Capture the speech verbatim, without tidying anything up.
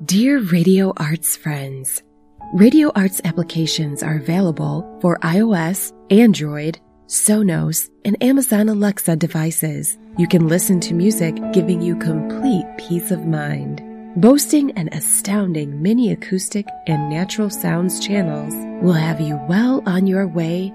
Dear Radio Arts friends, Radio Arts applications are available for iOS, Android, Sonos, and Amazon Alexa devices. You can listen to music giving you complete peace of mind. Boasting an astounding mini acoustic and natural sounds channels will have you well on your way